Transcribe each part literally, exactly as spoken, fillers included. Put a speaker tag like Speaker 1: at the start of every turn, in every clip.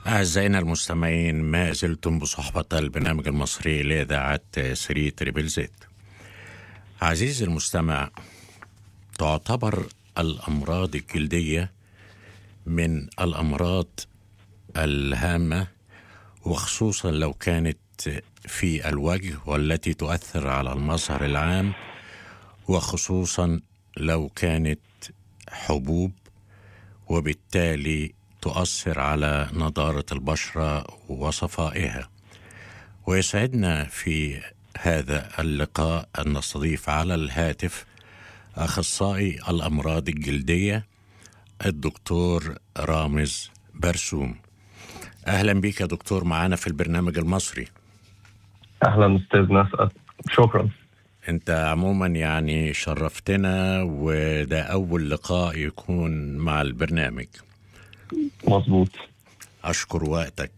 Speaker 1: أعزائنا المستمعين، ما زلتم بصحبة البرنامج المصري لإذاعة ثري تريبل زد. عزيزي المستمع، تعتبر الأمراض الجلدية من الأمراض الهامة، وخصوصا لو كانت في الوجه والتي تؤثر على المظهر العام، وخصوصا لو كانت حبوب وبالتالي تؤثر على نضارة البشرة وصفائها. ويسعدنا في هذا اللقاء أن نستضيف على الهاتف أخصائي الأمراض الجلدية الدكتور رامز برسوم. أهلا بك يا دكتور معنا في البرنامج المصري.
Speaker 2: أهلا أستاذ نسأل، شكرا.
Speaker 1: أنت عموما يعني شرفتنا، وده أول لقاء يكون مع البرنامج.
Speaker 2: مظبوط.
Speaker 1: أشكر وقتك.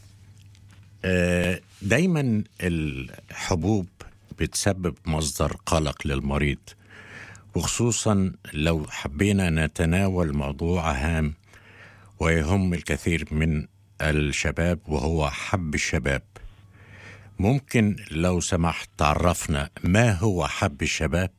Speaker 1: دايما الحبوب بتسبب مصدر قلق للمريض، وخصوصا لو حبينا نتناول موضوع هام ويهم الكثير من الشباب وهو حب الشباب. ممكن لو سمحت تعرفنا ما هو حب الشباب؟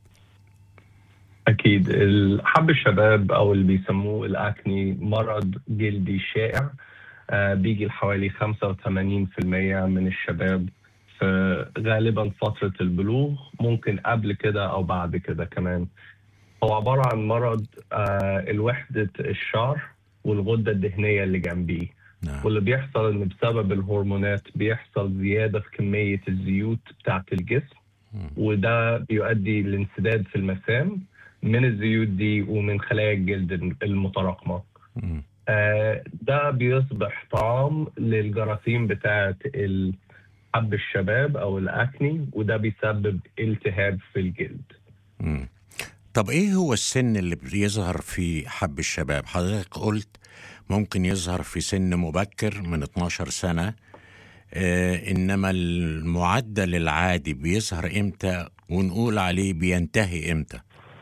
Speaker 2: أكيد. حب الشباب أو اللي بيسموه الأكني مرض جلدي شائع، آه بيجي لحوالي خمسة وثمانين بالمئة من الشباب في غالبا فترة البلوغ، ممكن قبل كده أو بعد كده كمان. هو عبارة عن مرض آه الوحدة الشعر والغدة الدهنية اللي جنبيه. نعم. واللي بيحصل إن بسبب الهرمونات بيحصل زيادة في كمية الزيوت بتاعة الجسم، م. وده بيؤدي لانسداد في المسام من الزيوت دي ومن خلايا الجلد المتراكمة. آه ده بيصبح طعام للجراثيم بتاعة حب الشباب أو الأكني، وده بيسبب التهاب في الجلد.
Speaker 1: م. طب إيه هو السن اللي بيظهر في حب الشباب؟ حضرتك قلت ممكن يظهر في سن مبكر من اتناشر سنة، آه إنما المعدل العادي بيظهر إمتى ونقول عليه بينتهي إمتى؟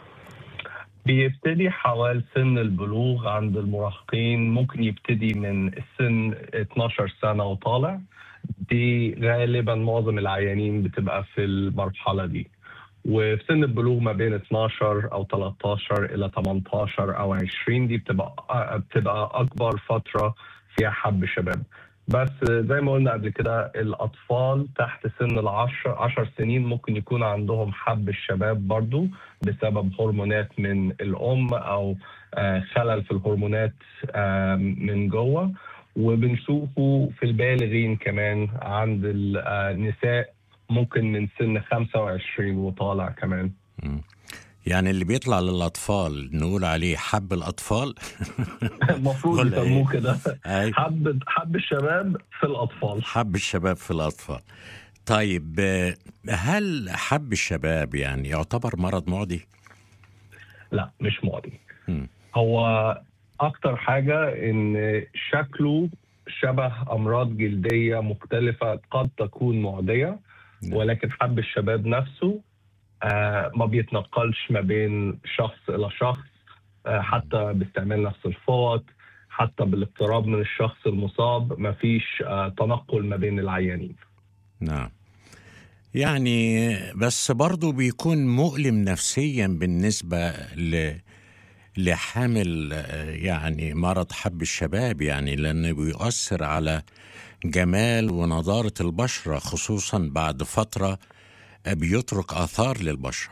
Speaker 2: بيبتدي حوالي سن البلوغ عند المراهقين، ممكن يبتدي من السن اتناشر سنة وطالع. دي غالبا معظم العيانين بتبقى في المرحلة دي. وفي سن البلوغ ما بين اتناشر أو تلتاشر إلى تمنتاشر أو عشرين دي بتبقى بتبقى أكبر فترة فيها حب شباب. بس زي ما قلنا قبل كده، الأطفال تحت سن العشر عشر سنين ممكن يكون عندهم حب الشباب برضو بسبب هرمونات من الأم أو خلل في الهرمونات من جوه. وبنشوفه في البالغين كمان عند النساء ممكن من سن خمسة وعشرين وطالع كمان.
Speaker 1: يعني اللي بيطلع للأطفال نقول عليه حب الأطفال.
Speaker 2: المفروض يسموه كده. حب حب الشباب في الأطفال.
Speaker 1: حب الشباب في الأطفال. طيب، هل حب الشباب يعني يعتبر مرض معدي؟
Speaker 2: لا، مش معدي. م. هو أكتر حاجة إن شكله شبه أمراض جلدية مختلفة قد تكون معدية، ولكن حب الشباب نفسه آه ما بيتنقلش ما بين شخص إلى شخص، آه حتى باستعمال نفس الفوط، حتى بالاقتراب من الشخص المصاب ما فيش آه تنقل ما بين العيانين.
Speaker 1: نعم. يعني بس برضو بيكون مؤلم نفسيا بالنسبة ل لحامل يعني مرض حب الشباب، يعني لأنه بيؤثر على جمال ونضارة البشرة، خصوصا بعد فترة بيترك آثار للبشرة.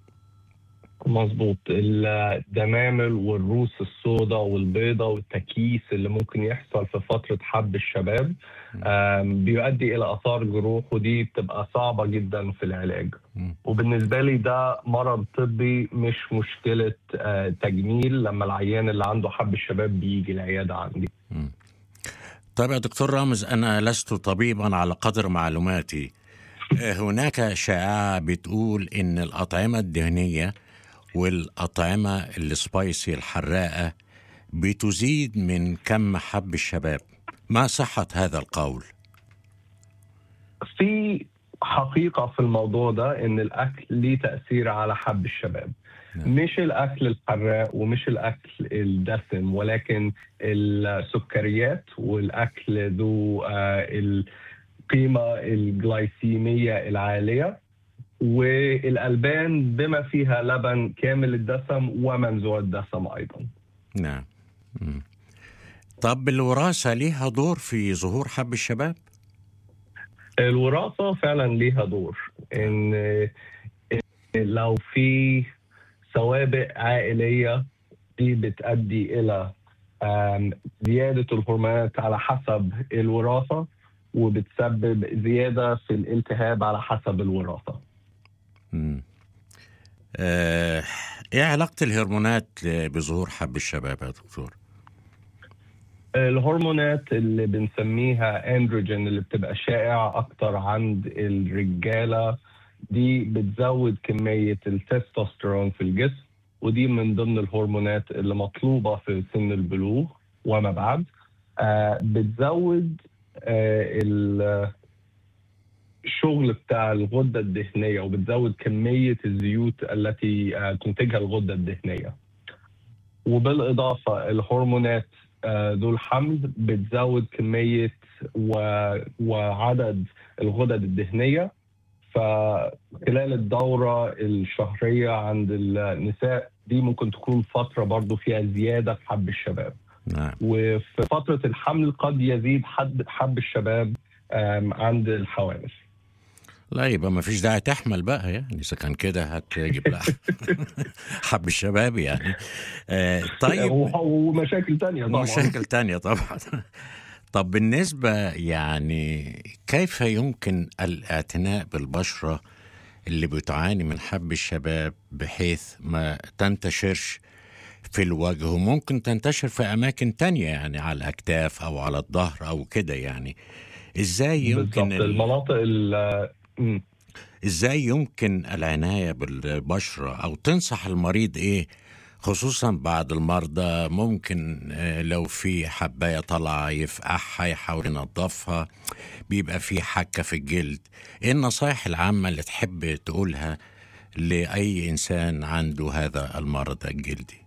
Speaker 2: مظبوط. الدمامل والروس السوداء والبيضاء والتكييس اللي ممكن يحصل في فترة حب الشباب بيؤدي إلى آثار جروح، ودي بتبقى صعبة جدا في العلاج. م. وبالنسبة لي ده مرض طبي مش مشكلة تجميل لما العيان اللي عنده حب الشباب بيجي العيادة عندي. م.
Speaker 1: طيب يا دكتور رامز، أنا لست طبيبا على قدر معلوماتي. هناك شائعة بتقول إن الأطعمة الدهنية والأطعمة السبايسي الحراقة بتزيد من كم حب الشباب، ما صحة هذا القول؟
Speaker 2: في حقيقة في الموضوع ده إن الأكل ليه تأثير على حب الشباب.
Speaker 1: نعم.
Speaker 2: مش الأكل الحراق ومش الأكل الدسم، ولكن السكريات والأكل ذو آه، القيمة الجلايسيمية العالية، والألبان بما فيها لبن كامل الدسم ومنزوع الدسم أيضا.
Speaker 1: نعم. مم. طب الوراثة ليها دور في ظهور حب الشباب؟
Speaker 2: الوراثة فعلا ليها دور، إن لو في سوابق عائلية دي بتؤدي إلى آم، زيادة الهرمونات على حسب الوراثة، وبتسبب زيادة في الالتهاب على حسب الوراثة.
Speaker 1: مم. آه، ايه علاقة الهرمونات بظهور حب الشباب يا دكتور؟
Speaker 2: الهرمونات اللي بنسميها اندروجين اللي بتبقى شائعة أكتر عند الرجالة دي بتزود كمية التستوستيرون في الجسم، ودي من ضمن الهرمونات اللي مطلوبة في سن البلوغ وما بعد. آه بتزود آه الشغل بتاع الغدة الدهنية، وبتزود كمية الزيوت التي آه تنتجها الغدة الدهنية. وبالإضافة الهرمونات آه ذو الحمل بتزود كمية و... وعدد الغدد الدهنية. فخلال الدورة الشهرية عند النساء دي ممكن تكون فترة برضو فيها زيادة في حب الشباب.
Speaker 1: نعم.
Speaker 2: وفي فترة الحمل قد يزيد حد حب الشباب عند الحوامل.
Speaker 1: لا يبقى ما فيش داعي تحمل بقى، يعني إذا كان كده هتجيب لها حب الشباب يعني. آه طيب،
Speaker 2: ومشاكل تانية طبعا.
Speaker 1: مشاكل تانية طبعا. طب بالنسبة يعني كيف يمكن الاعتناء بالبشرة اللي بتعاني من حب الشباب بحيث ما تنتشرش في الوجه، وممكن تنتشر في أماكن تانية يعني على الأكتاف أو على الظهر أو كده؟ يعني إزاي يمكن ال...
Speaker 2: المناطق ال...
Speaker 1: إزاي يمكن العناية بالبشرة، أو تنصح المريض إيه خصوصا بعد المرضى؟ ممكن لو في حباية طالعة يفقعها يحاول ينظفها، بيبقى في حكة في الجلد. ايه النصائح العامة اللي تحب تقولها لأي إنسان عنده هذا المرض الجلدي؟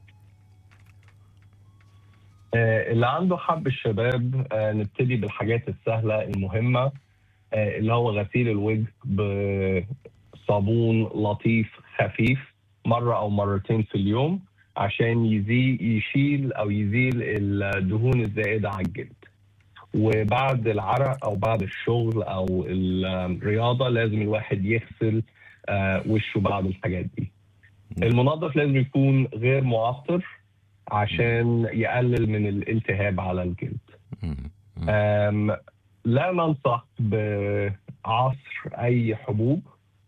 Speaker 2: اللي عنده حب الشباب نبتدي بالحاجات السهلة المهمة، اللي هو غسيل الوجه بصابون لطيف خفيف مرة أو مرتين في اليوم، عشان يزيل يشيل أو يزيل الدهون الزائدة على الجلد. وبعد العرق أو بعد الشغل أو الرياضة لازم الواحد يغسل وشه بعد الحاجات دي. المنظف لازم يكون غير معطر عشان يقلل من الالتهاب على الجلد. لا ننصح بعصر أي حبوب،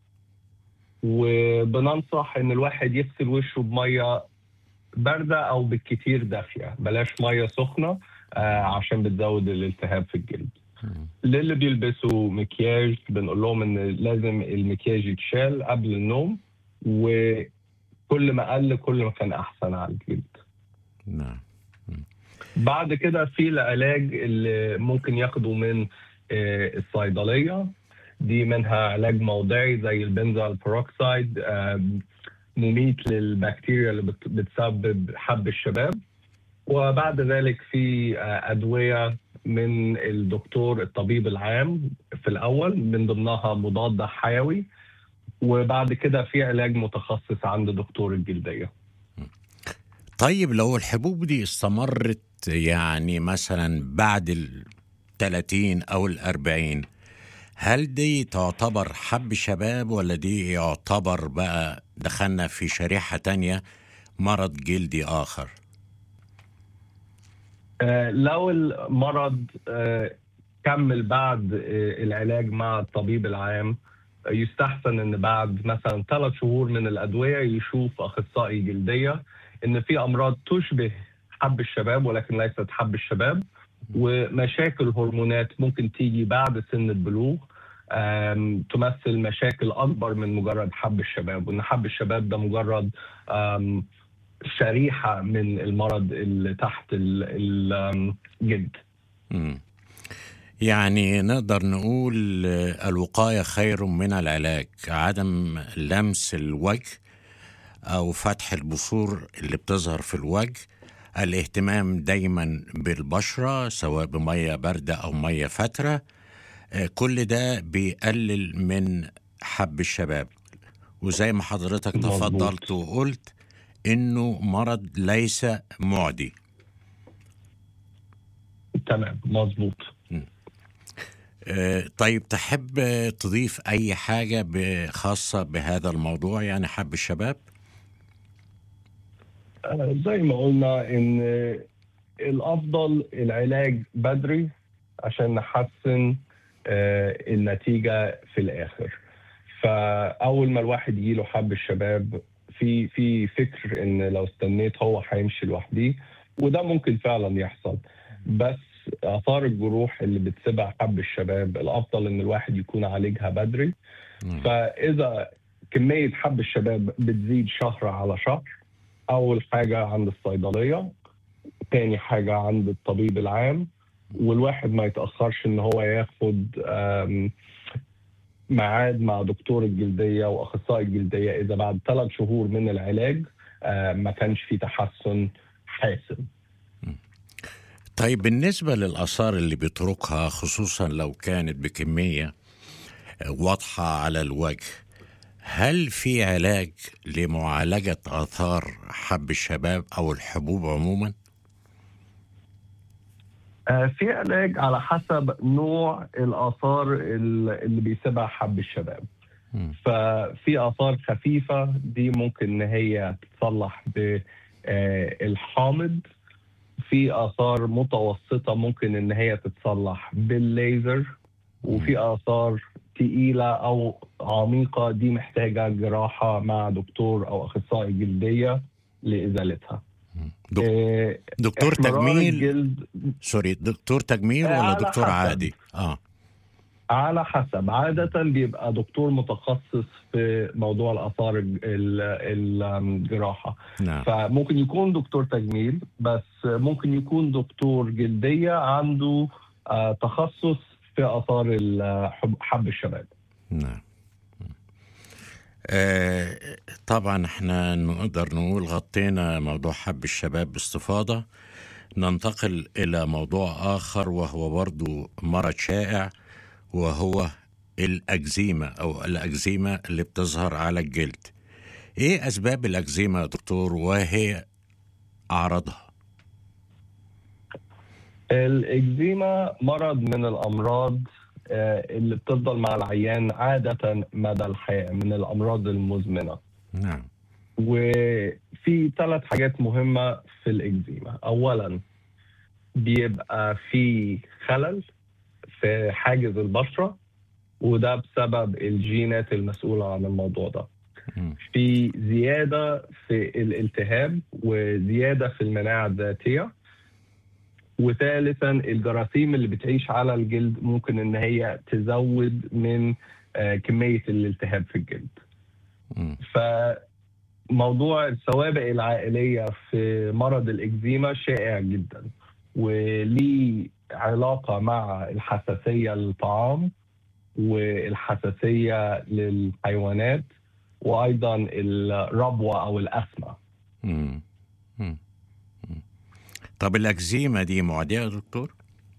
Speaker 2: وبننصح إن الواحد يغسل وشه بمية باردة أو بالكتير دافية، بلاش مية سخنة آه عشان بتزود الالتهاب في الجلد. للي بيلبسوا مكياج بنقول لهم إن لازم المكياج يتشال قبل النوم، وكل ما قل كل ما كان أحسن على الجلد.
Speaker 1: نعم.
Speaker 2: بعد كده في العلاج اللي ممكن ياخدوا من آه الصيدلية، دي منها علاج موضعي زي البنزول بيروكسيد، آه مميت للبكتيريا اللي بتسبب حب الشباب. وبعد ذلك في أدوية من الدكتور الطبيب العام في الأول، من ضمنها مضاد حيوي، وبعد كده في علاج متخصص عند دكتور الجلدية.
Speaker 1: طيب لو الحبوب دي استمرت يعني مثلا بعد الثلاثين أو الأربعين، هل دي تعتبر حب شباب، ولا دي يعتبر بقى دخلنا في شريحة تانية مرض جلدي آخر؟
Speaker 2: آه لو المرض آه كمل بعد آه العلاج مع الطبيب العام، آه يستحسن ان بعد مثلا ثلاث شهور من الأدوية يشوف أخصائي جلدية، ان في أمراض تشبه حب الشباب ولكن ليست حب الشباب، ومشاكل هرمونات ممكن تيجي بعد سن البلوغ تمثل مشاكل أكبر من مجرد حب الشباب، وإن حب الشباب ده مجرد شريحة من المرض اللي تحت الجلد.
Speaker 1: يعني نقدر نقول آه، الوقاية خير من العلاج. عدم لمس الوجه أو فتح البثور اللي بتظهر في الوجه، الاهتمام دايما بالبشرة سواء بمية باردة أو مية فترة، آه، كل ده بيقلل من حب الشباب. وزي ما حضرتك
Speaker 2: مظبوط.
Speaker 1: تفضلت وقلت إنه مرض ليس معدي.
Speaker 2: تمام، مظبوط.
Speaker 1: آه، طيب تحب آه، تضيف أي حاجة ب- خاصة بهذا الموضوع، يعني حب الشباب؟
Speaker 2: آه، زي ما قلنا ان الافضل العلاج بدري عشان نحسن آه، النتيجه في الاخر. فاول ما الواحد يجيله حب الشباب، في في فكر ان لو استنيت هو هيمشي لوحده، وده ممكن فعلا يحصل. بس اثار الجروح اللي بتسبب حب الشباب الافضل ان الواحد يكون عالجها بدري.
Speaker 1: مم.
Speaker 2: فاذا كميه حب الشباب بتزيد شهر على شهر، اول حاجه عند الصيدليه، تاني حاجة عند الطبيب العام، والواحد ما يتأخرش إن هو ياخد آم، ميعاد مع دكتور الجلدية وأخصائي الجلدية إذا بعد ثلاث شهور من العلاج آم، ما كانش في تحسن حاسم.
Speaker 1: طيب بالنسبة للآثار اللي بيتركها، خصوصا لو كانت بكمية واضحة على الوجه، هل في علاج لمعالجة آثار حب الشباب أو الحبوب عموما؟
Speaker 2: آه، في علاج على حسب نوع الآثار اللي بيسبب حب الشباب.
Speaker 1: مم.
Speaker 2: ففي آثار خفيفة دي ممكن إن هي تتصلح بالحامض. في آثار متوسطة ممكن إن هي تتصلح بالليزر. وفي آثار تقيلة أو عميقة دي محتاجة جراحة مع دكتور أو أخصائي جلدية لإزالتها.
Speaker 1: دك...
Speaker 2: آه،
Speaker 1: دكتور
Speaker 2: احمرار
Speaker 1: تجميل
Speaker 2: الجلد
Speaker 1: سوري دكتور تجميل
Speaker 2: آه،
Speaker 1: ولا
Speaker 2: على
Speaker 1: دكتور
Speaker 2: حسب.
Speaker 1: عادي؟ آه.
Speaker 2: على حسب، عادة بيبقى دكتور متخصص في موضوع الآثار ال- ال- الجراحة.
Speaker 1: نعم.
Speaker 2: فممكن يكون دكتور تجميل، بس ممكن يكون دكتور جلدية عنده آه، تخصص في آثار الحب- حب الشباب.
Speaker 1: نعم. آه طبعا احنا نقدر نقول غطينا موضوع حب الشباب باستفاضة. ننتقل إلى موضوع آخر وهو برضو مرض شائع، وهو الأكزيما أو الأكزيما اللي بتظهر على الجلد. إيه أسباب الأكزيما يا دكتور، وهي أعراضها؟
Speaker 2: الإكزيما مرض من الأمراض آه، اللي بتفضل مع العيان عادة مدى الحياة، من الأمراض المزمنة.
Speaker 1: نعم.
Speaker 2: وفي ثلاث حاجات مهمة في الإكزيما. أولا، بيبقى في خلل في حاجز البشرة، وده بسبب الجينات المسؤولة عن الموضوع ده.
Speaker 1: مم.
Speaker 2: في زيادة في الالتهاب وزيادة في المناعة الذاتية. وثالثا، الجراثيم اللي بتعيش على الجلد ممكن ان هي تزود من آه، كمية الالتهاب في الجلد.
Speaker 1: مم.
Speaker 2: فموضوع السوابق العائلية في مرض الإكزيما شائع جدا، وليه علاقة مع الحساسية للطعام والحساسية للحيوانات، وأيضا الربوة أو الأسمة.
Speaker 1: مم. مم. مم. طب الأكزيما دي معدية يا دكتور؟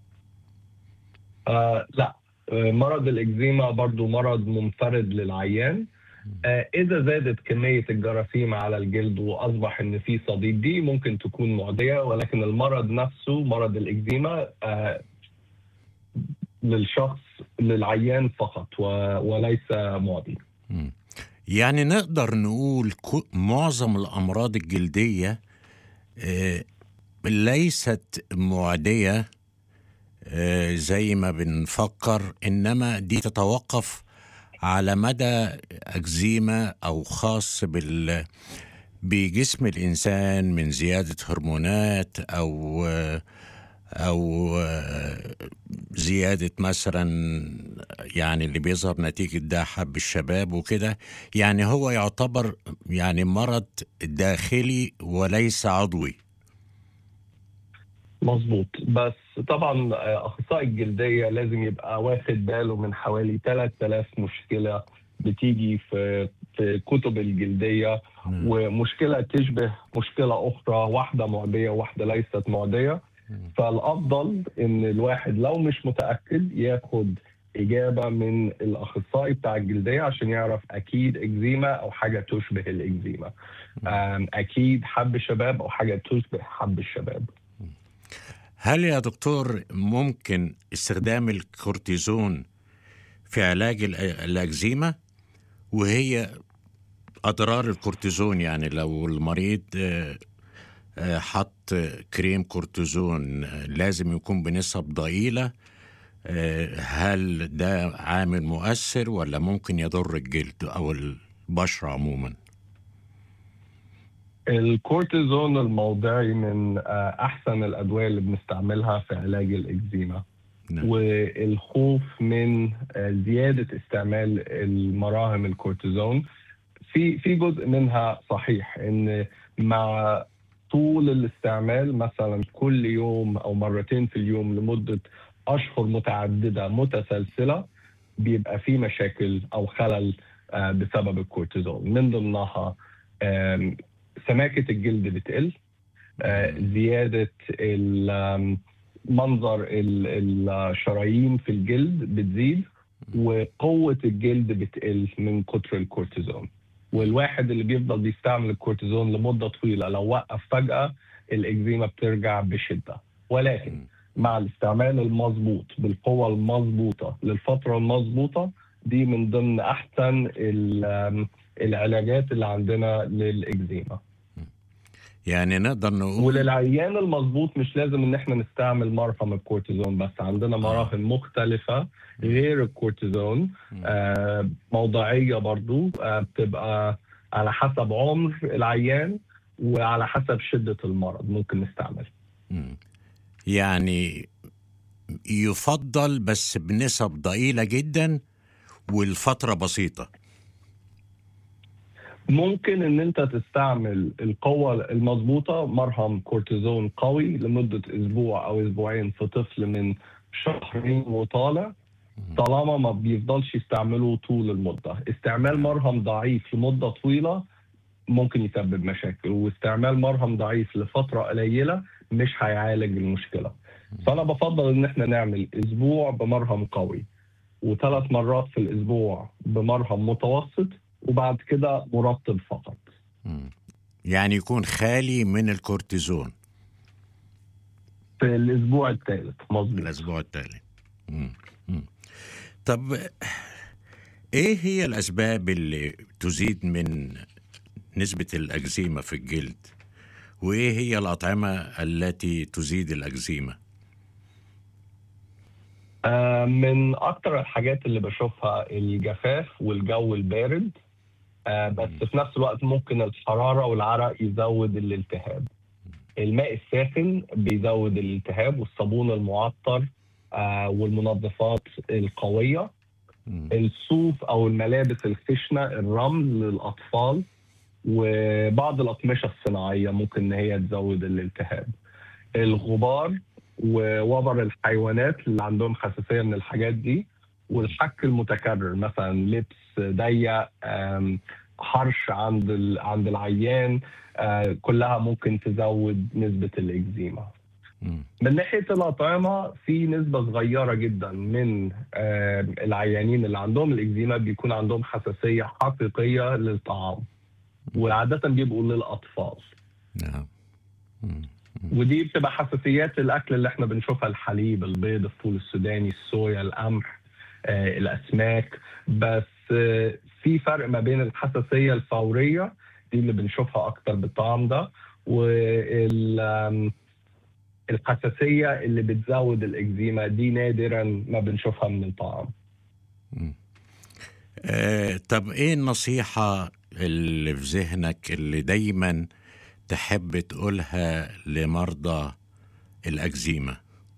Speaker 2: آه لا، آه، مرض الإكزيما برضو مرض منفرد للعيان. آه إذا زادت كمية الجراثيم على الجلد وأصبح إن في صديد، دي ممكن تكون معدية، ولكن المرض نفسه مرض الإكزيما آه للشخص للعيان فقط و- وليس معدي.
Speaker 1: مم. يعني نقدر نقول كو- معظم الأمراض الجلدية آه، ليست معدية آه، زي ما بنفكر، إنما دي تتوقف على مدى أكزيما أو خاص بال بجسم الإنسان من زيادة هرمونات أو أو زيادة مثلا، يعني اللي بيظهر نتيجة ده حب الشباب وكده. يعني هو يعتبر يعني مرض داخلي وليس عضوي.
Speaker 2: مظبوط. بس طبعا اخصائي الجلديه لازم يبقى واخد باله من حوالي ثلاثة آلاف مشكله بتيجي في في كتب الجلديه،
Speaker 1: نعم.
Speaker 2: ومشكله تشبه مشكله اخرى، واحده معديه وواحده ليست معديه. فالافضل ان الواحد لو مش متاكد ياخد اجابه من الاخصائي بتاع الجلديه عشان يعرف اكيد اكزيما او حاجه تشبه الاكزيما، أم، اكيد حب الشباب او حاجه تشبه حب الشباب.
Speaker 1: هل يا دكتور ممكن استخدام الكورتيزون في علاج الأ- الأكزيما؟ وهي أضرار الكورتيزون، يعني لو المريض آه، آه، حط كريم كورتيزون آه، لازم يكون بنسب ضئيلة، آه، هل ده عامل مؤثر ولا ممكن يضر الجلد أو البشرة عموما؟
Speaker 2: الكورتيزون الموضعي من آه، احسن الادويه اللي بنستعملها في علاج الاكزيما.
Speaker 1: نعم.
Speaker 2: والخوف من آه، زياده استعمال المراهم الكورتيزون في في جزء منها صحيح، ان مع طول الاستعمال مثلا كل يوم او مرتين في اليوم لمده اشهر متعدده متسلسله بيبقى في مشاكل او خلل آه، بسبب الكورتيزون. من ضمنها آم، سماكه الجلد بتقل، آه، زياده ال- آم، منظر ال- الشرايين في الجلد بتزيد، وقوه الجلد بتقل من كتر الكورتيزون. والواحد اللي بيفضل بيستعمل الكورتيزون لمده طويله لو وقف فجاه الاكزيما بترجع بشده. ولكن مع الاستعمال المظبوط بالقوه المظبوطه للفتره المظبوطه دي من ضمن احسن ال- آم، العلاجات اللي عندنا للاكزيما.
Speaker 1: يعني نقدر نقول
Speaker 2: وللعيان المظبوط مش لازم ان احنا نستعمل مرهم الكورتيزون بس، عندنا مراهم مختلفة غير الكورتيزون آه موضعية برضو، آه بتبقى على حسب عمر العيان وعلى حسب شدة المرض ممكن نستعمل.
Speaker 1: مم. يعني يفضل بس بنسب ضئيلة جدا والفترة بسيطة.
Speaker 2: ممكن ان انت تستعمل القوة المظبوطة مرهم كورتيزون قوي لمدة اسبوع او اسبوعين في طفل من شهرين وطالع، طالما ما بيفضلش يستعمله طول المدة. استعمال مرهم ضعيف لمدة طويلة ممكن يسبب مشاكل، واستعمال مرهم ضعيف لفترة قليلة مش هيعالج المشكلة. فأنا بفضل إن احنا نعمل أسبوع بمرهم قوي، وثلاث مرات في الأسبوع بمرهم متوسط، وبعد كده مرطب فقط.
Speaker 1: مم. يعني يكون خالي من الكورتيزون
Speaker 2: في الأسبوع الثالث. مظبوط.
Speaker 1: الأسبوع التالي. مم. مم. طب إيه هي الأسباب اللي تزيد من نسبة الأكزيما في الجلد؟ وإيه هي الأطعمة التي تزيد الأكزيما؟
Speaker 2: آه، من أكتر الحاجات اللي بشوفها الجفاف والجو البارد، آه، بس في نفس الوقت ممكن الحرارة والعرق يزود الالتهاب. الماء الساخن بيزود الالتهاب، والصابون المعطر آه، والمنظفات القوية، الصوف أو الملابس الخشنة، الرمل للأطفال، وبعض الأقمشة الصناعية ممكن إن هي تزود الالتهاب. الغبار ووبر الحيوانات اللي عندهم حساسية من الحاجات دي، والحك المتكرر مثلا لبس ضيق، آم، حرش عند ال- عند العيان، آه، كلها ممكن تزود نسبة الإكزيما. من ناحية الأطعمة في نسبة صغيرة جدا من آه، العيانين اللي عندهم الإكزيما بيكون عندهم حساسية حقيقية للطعام، وعادة بيبقوا للأطفال.
Speaker 1: نعم.
Speaker 2: ودي بتبقى حساسيات الأكل اللي احنا بنشوفها: الحليب، البيض، الفول السوداني، الصويا، القمح، آه، الأسماك. بس آه، في فرق ما بين الحساسية الفورية دي اللي بنشوفها أكتر بالطعام ده، والحساسية اللي بتزود الإكزيما دي نادرا ما بنشوفها من الطعام.
Speaker 1: آه، طب إيه النصيحة اللي في ذهنك اللي دايما تحب تقولها لمرضى الأكزيما؟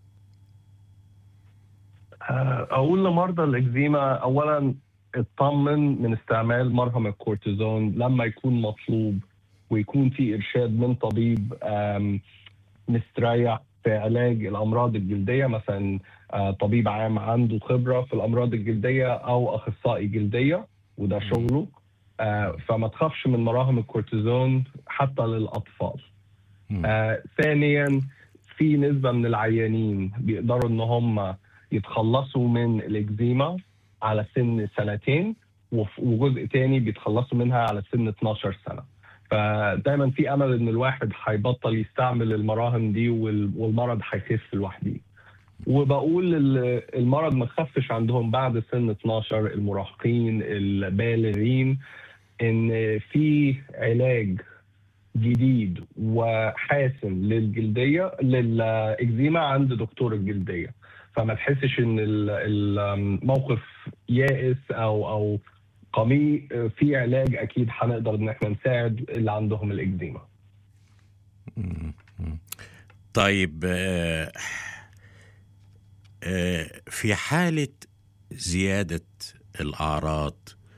Speaker 2: أقول لمرضى الإكزيما أولا اطمن من استعمال مرهم الكورتيزون لما يكون مطلوب، ويكون في إرشاد من طبيب آم، مستريح في علاج الأمراض الجلدية، مثلا طبيب عام عنده خبرة في الأمراض الجلدية أو أخصائي جلدية وده شغله. فما تخافش من مراهم الكورتيزون حتى للأطفال. آه، ثانيا في نسبة من العيانين بيقدروا ان هم يتخلصوا من الإكزيما على سن سنتين، وجزء تاني بيتخلصوا منها على سن اتناشر سنة. فدايما في امل ان الواحد هيبطل يستعمل المراهم دي والمرض هيخف لوحده. وبقول المرض ما خفش عندهم بعد سن اتناشر، المراهقين البالغين، ان في علاج جديد وحاسم للجلديه للاكزيما عند دكتور الجلديه. فما تحسش ان الموقف يائس او او قميء، في علاج اكيد هنقدر ان احنا نساعد اللي عندهم الاكزيما.
Speaker 1: طيب آه آه في حاله زياده الاعراض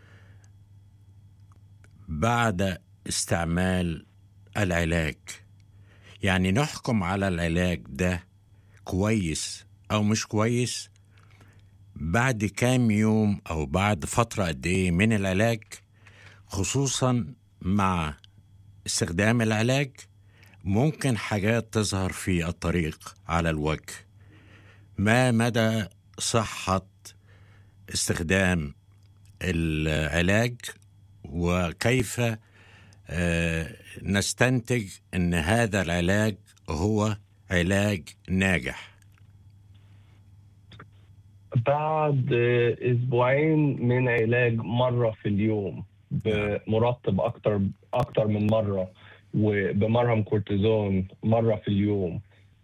Speaker 1: بعد استعمال العلاج، يعني نحكم على العلاج ده كويس أو مش كويس بعد كام يوم أو بعد فترة قد إيه من العلاج، خصوصا مع استخدام العلاج ممكن حاجات تظهر في الطريق على الوجه. ما مدى صحة استخدام العلاج وكيف آه نستنتج أن هذا العلاج هو علاج ناجح؟
Speaker 2: بعد أسبوعين من علاج مرة في اليوم بمرطب أكتر أكتر من مرة، وبمرهم كورتيزون مرة في اليوم،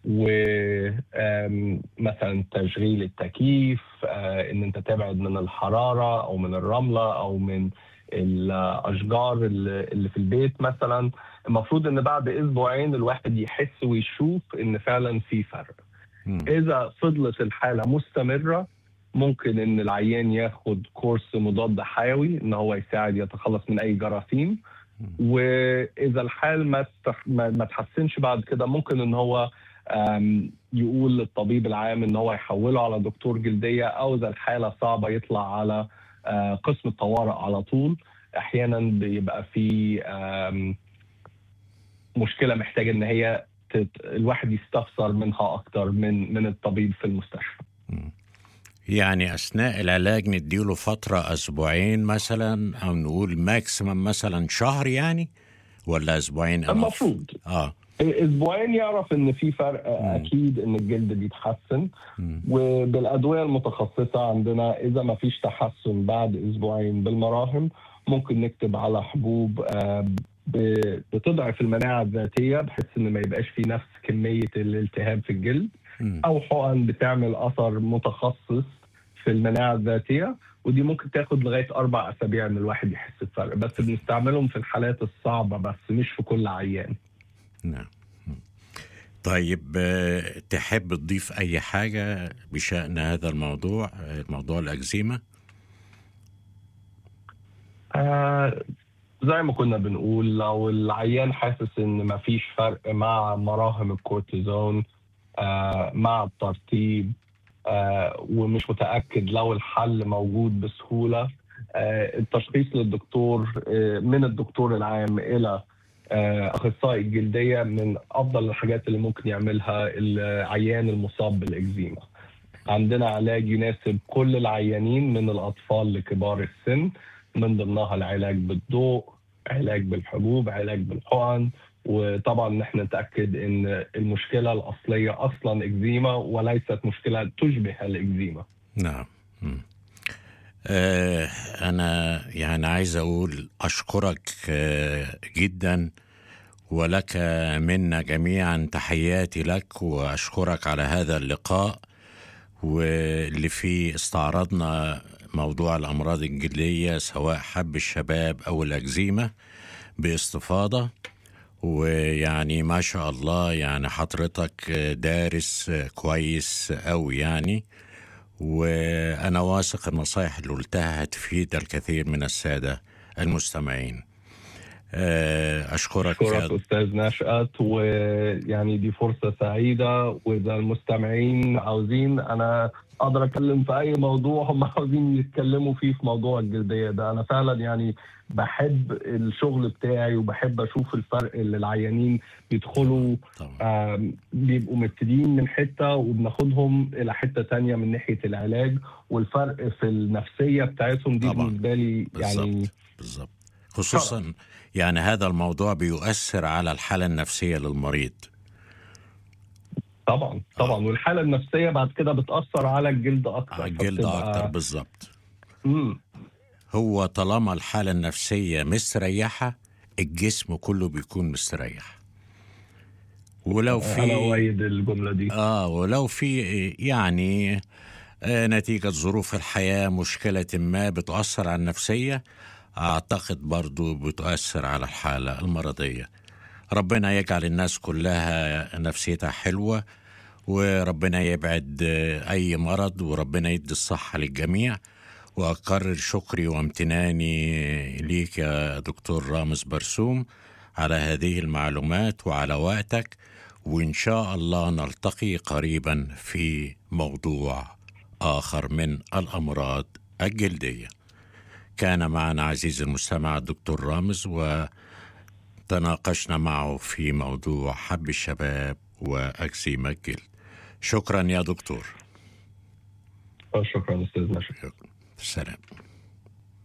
Speaker 2: ومثلا تشغيل التكييف، إن أنت تبعد من الحرارة أو من الرملة أو من الاشجار اللي في البيت مثلا، المفروض ان بعد اسبوعين الواحد يحس ويشوف ان فعلا في فرق. م. اذا فضلت الحاله مستمره ممكن ان العيان ياخد كورس مضاد حيوي ان هو يساعد يتخلص من اي جراثيم. م. واذا الحال ما ما تحسنش بعد كده ممكن ان هو يقول للطبيب العام ان هو يحوله على دكتور جلديه، او اذا الحاله صعبه يطلع على قسم الطوارئ على طول. احيانا بيبقى في مشكله محتاجه ان هي تت... الواحد يستفسر منها اكتر من من الطبيب في المستشفى.
Speaker 1: يعني اثناء العلاج نديله فتره اسبوعين مثلا، او نقول ماكسيمم مثلا شهر يعني، ولا اسبوعين؟
Speaker 2: المفروض
Speaker 1: اه
Speaker 2: اسبوعين يعرف ان في فرق. مم. اكيد ان الجلد بيتحسن. مم. وبالادويه المتخصصه عندنا اذا ما فيش تحسن بعد اسبوعين بالمراهم ممكن نكتب على حبوب بتضعف المناعه الذاتيه بحيث ان ما يبقاش في نفس كميه الالتهاب في الجلد. مم. او حقن بتعمل اثر متخصص في المناعه الذاتيه، ودي ممكن تاخد لغايه اربع اسابيع ان الواحد يحس بفرق، بس بنستعملهم في الحالات الصعبه بس مش في كل عيان.
Speaker 1: نعم. طيب تحب تضيف أي حاجة بشأن هذا الموضوع، موضوع الأكزيما؟
Speaker 2: آه زي ما كنا بنقول، لو العيان حاسس إن مفيش فرق مع مراهم الكورتيزون آه مع الترطيب آه ومش متأكد لو الحل موجود بسهولة، آه التشخيص للدكتور آه من الدكتور العام إلى أخصائي الجلدية من أفضل الحاجات اللي ممكن يعملها العيان المصاب بالإكزيما. عندنا علاج يناسب كل العيانين من الأطفال لكبار السن، من ضمنها العلاج بالضوء، علاج بالحبوب، علاج بالحقن، وطبعا نحن نتأكد إن المشكلة الأصلية أصلا إكزيما وليست مشكلة تشبه الإكزيما.
Speaker 1: نعم. آه أنا يعني عايز أقول أشكرك آه جدا، ولك منا جميعا تحياتي لك، وأشكرك على هذا اللقاء واللي فيه استعرضنا موضوع الأمراض الجلدية سواء حب الشباب أو الأكزيما باستفاضة. ويعني ما شاء الله يعني حضرتك دارس كويس أوي يعني، وأنا واثق النصائح اللي قلتها هتفيد الكثير من السادة المستمعين. أشكرك
Speaker 2: أشكرك
Speaker 1: يا
Speaker 2: أستاذ نشأت، ويعني دي فرصة سعيدة، وإذا المستمعين عاوزين أنا أقدر أتكلم في أي موضوع هم عاوزين يتكلموا فيه في موضوع الجلدية ده. أنا فعلا يعني بحب الشغل بتاعي وبحب أشوف الفرق اللي العيانين بيدخلوا
Speaker 1: طبعا.
Speaker 2: آم، بيبقوا مبتدئين من حتة وبناخدهم إلى حتة تانية من ناحية العلاج، والفرق في النفسية بتاعتهم دي
Speaker 1: طبعا
Speaker 2: بالنسبة لي يعني
Speaker 1: بالضبط بالضبط،
Speaker 2: شرف.
Speaker 1: خصوصا يعني هذا الموضوع بيؤثر على الحالة النفسية للمريض.
Speaker 2: طبعا طبعا
Speaker 1: آه.
Speaker 2: والحاله النفسيه بعد كده بتاثر على الجلد
Speaker 1: على
Speaker 2: اكتر،
Speaker 1: الجلد أكتر
Speaker 2: فبتبقى
Speaker 1: بالضبط.
Speaker 2: امم
Speaker 1: هو طالما الحالة النفسية مستريحة الجسم كله بيكون مستريح. ولو
Speaker 2: انا
Speaker 1: في
Speaker 2: اؤيد الجمله دي.
Speaker 1: آه ولو في يعني آه نتيجة ظروف الحياة مشكلة ما بتؤثر على النفسية، أعتقد برضو بتؤثر على الحالة المرضية. ربنا يجعل الناس كلها نفسيتها حلوة، وربنا يبعد أي مرض، وربنا يدي الصحة للجميع. وأكرر شكري وامتناني ليك يا دكتور رامز برسوم على هذه المعلومات وعلى وقتك، وإن شاء الله نلتقي قريبا في موضوع آخر من الأمراض الجلدية. كان معنا عزيزي المستمع الدكتور رامز، وتناقشنا معه في موضوع حب الشباب وأكزيما الجلد. شكرا يا دكتور.
Speaker 2: شكرا استاذ نشأت.
Speaker 1: سلام.